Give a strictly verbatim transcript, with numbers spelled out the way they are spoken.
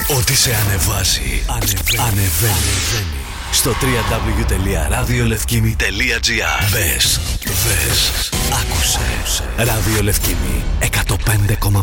Ό,τι σε ανεβάζει, ανεβαίνει. ανεβαίνει. Στο double-u double-u double-u τελεία ραδιολευκήμι τελεία τζι άρ. Μπες, δες, άκουσε. Ραδιολευκήμι εκατόν πέντε κόμμα